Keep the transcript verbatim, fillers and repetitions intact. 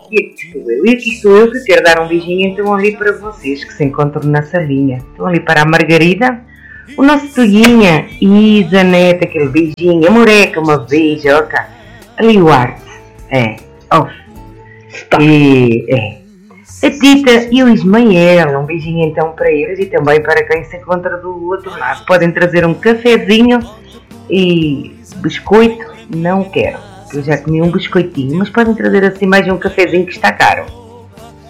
E aqui estou eu, e aqui estou eu que quero dar um beijinho então ali para vocês que se encontram na salinha. Estão ali para a Margarida, o nosso Tuguinha e Zanete, aquele beijinho, a Moreca, uma beijoca, ali o Arte, é, off, e é, a Tita e o Ismael, um beijinho então para eles e também para quem se encontra do outro lado. Podem trazer um cafezinho e biscoito, não quero. Eu já comi um biscoitinho, mas podem trazer assim mais um cafezinho que está caro.